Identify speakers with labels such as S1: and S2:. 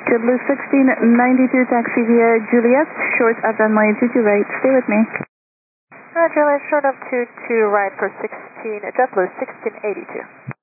S1: JetBlue 1692, taxi via Juliet, short of runway 22 right. Stay with me.
S2: Juliet, short of 22 right for 16, JetBlue 1682.